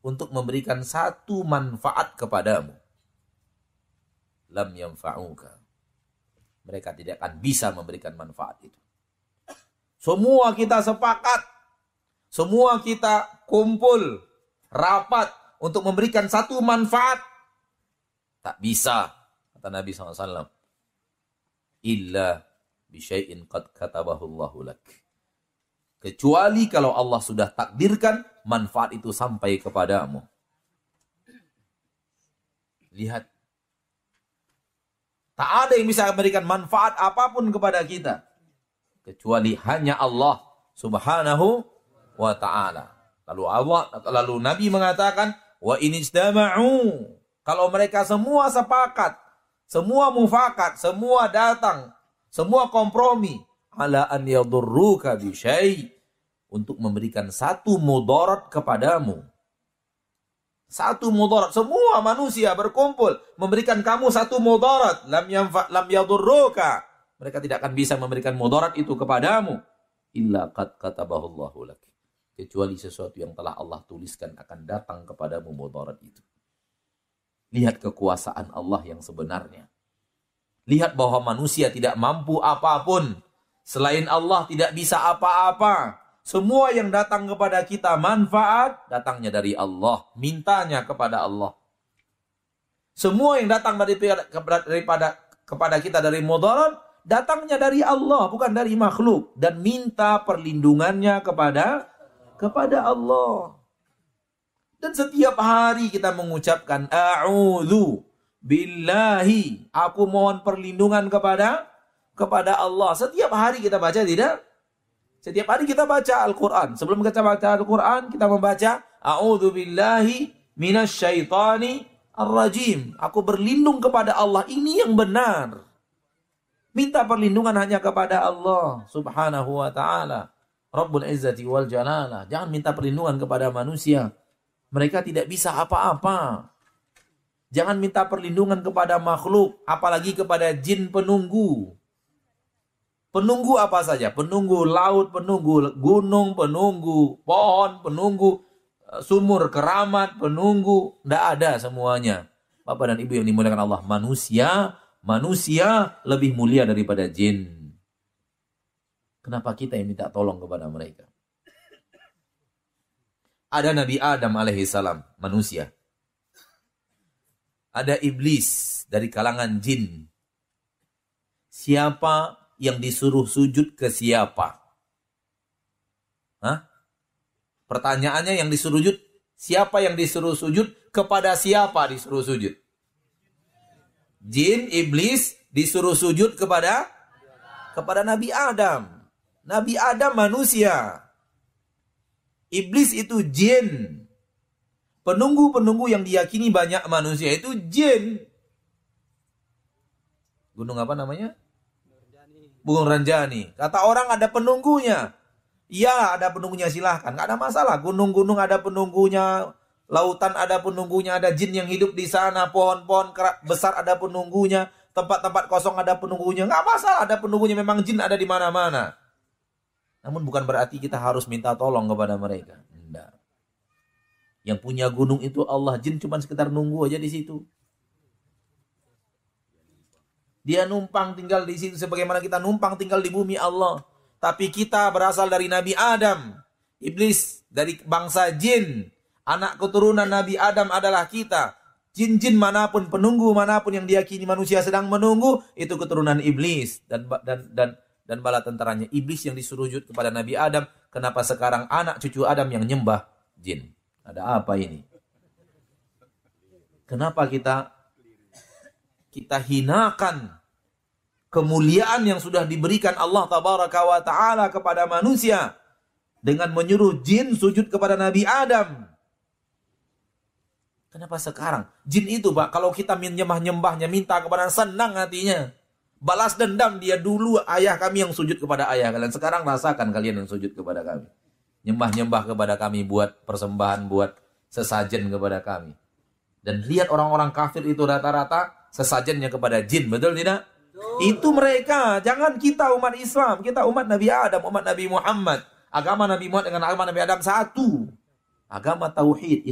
untuk memberikan satu manfaat kepadamu. Lam yanfa'uka. Mereka tidak akan bisa memberikan manfaat itu. Semua kita sepakat, semua kita kumpul, rapat untuk memberikan satu manfaat. Tak bisa, kata Nabi SAW. Illa bisyai'in qad katabahu Allahu lak. Kecuali kalau Allah sudah takdirkan manfaat itu sampai kepadamu. Lihat. Tak ada yang bisa memberikan manfaat apapun kepada kita. Kecuali hanya Allah subhanahu wa ta'ala. Lalu Nabi mengatakan, wa inistama'u. Kalau mereka semua sepakat, semua mufakat, semua datang, semua kompromi, ala an yadurruka bi syai', untuk memberikan satu mudarat kepadamu. Satu mudarat, semua manusia berkumpul memberikan kamu satu mudarat, lam yadurruka. Mereka tidak akan bisa memberikan mudarat itu kepadamu illa qad katabahu Allahu lak. Kecuali sesuatu yang telah Allah tuliskan akan datang kepadamu mudarat itu. Lihat kekuasaan Allah yang sebenarnya. Lihat bahwa manusia tidak mampu apapun. Selain Allah tidak bisa apa-apa. Semua yang datang kepada kita manfaat, datangnya dari Allah. Mintanya kepada Allah. Semua yang datang kepada kita dari mudarat, datangnya dari Allah, bukan dari makhluk. Dan minta perlindungannya kepada Allah. Dan setiap hari kita mengucapkan a'udzu billahi, aku mohon perlindungan kepada Allah. Setiap hari kita baca, tidak? Setiap hari kita baca Al-Quran. Sebelum kita baca Al-Quran, kita membaca a'udzu billahi minasyaitani ar-rajim. Aku berlindung kepada Allah. Ini yang benar. Minta perlindungan hanya kepada Allah subhanahu wa ta'ala. Rabbul Izzati wal Jalalah. Jangan minta perlindungan kepada manusia. Mereka tidak bisa apa-apa. Jangan minta perlindungan kepada makhluk, apalagi kepada jin penunggu. Penunggu apa saja? Penunggu laut, penunggu gunung, penunggu pohon, penunggu sumur keramat, penunggu. Tidak ada semuanya. Bapak dan Ibu yang dimuliakan Allah. Manusia lebih mulia daripada jin. Kenapa kita yang minta tolong kepada mereka? Ada Nabi Adam alaihissalam, manusia. Ada iblis dari kalangan jin. Siapa yang disuruh sujud ke siapa? Hah? Pertanyaannya yang disuruh sujud, siapa yang disuruh sujud? Kepada siapa disuruh sujud? Jin, iblis disuruh sujud kepada Nabi Adam. Nabi Adam manusia. Iblis itu jin. Penunggu-penunggu yang diyakini banyak manusia itu jin. Gunung apa namanya? Gunung Ranjani. Kata orang ada penunggunya. Iya, ada penunggunya, silahkan. Gak ada masalah. Gunung-gunung ada penunggunya. Lautan ada penunggunya. Ada jin yang hidup di sana. Pohon-pohon besar ada penunggunya. Tempat-tempat kosong ada penunggunya. Gak masalah, ada penunggunya. Memang jin ada di mana-mana. Namun bukan berarti kita harus minta tolong kepada mereka. Tidak. Yang punya gunung itu Allah. Jin cuma sekedar nunggu aja di situ. Dia numpang tinggal di situ sebagaimana kita numpang tinggal di bumi Allah. Tapi kita berasal dari Nabi Adam. Iblis dari bangsa jin. Anak keturunan Nabi Adam adalah kita. Jin-jin manapun, penunggu manapun yang diyakini manusia sedang menunggu, itu keturunan iblis. Dan bala tentaranya. Iblis yang disuruh sujud kepada Nabi Adam. Kenapa sekarang anak cucu Adam yang nyembah jin? Ada apa ini? Kenapa kita hinakan kemuliaan yang sudah diberikan Allah tabaraka wa ta'ala kepada manusia dengan menyuruh jin sujud kepada Nabi Adam? Kenapa sekarang? Jin itu, Pak, kalau kita menyembah-nyembahnya, minta kepada, senang hatinya. Balas dendam, dia dulu ayah kami yang sujud kepada ayah kalian. Sekarang rasakan kalian yang sujud kepada kami. Nyembah-nyembah kepada kami, buat persembahan, buat sesajen kepada kami. Dan lihat orang-orang kafir itu rata-rata sesajennya kepada jin, betul tidak? Itu mereka, jangan kita umat Islam. Kita umat Nabi Adam, umat Nabi Muhammad. Agama Nabi Muhammad dengan agama Nabi Adam satu. Agama Tauhid.